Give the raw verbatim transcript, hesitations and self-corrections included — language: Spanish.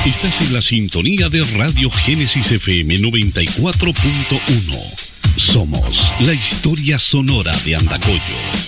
Estás en la sintonía de Radio Génesis F M noventa y cuatro punto uno. Somos la historia sonora de Andacollo.